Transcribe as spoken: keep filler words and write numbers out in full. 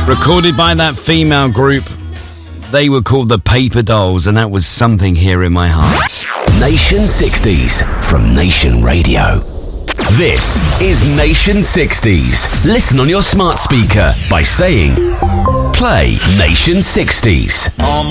Recorded by that female group. They were called the Paper Dolls, and that was Something Here in My Heart. Nation sixties from Nation Radio. This is Nation sixties. Listen on your smart speaker by saying, play Nation sixties.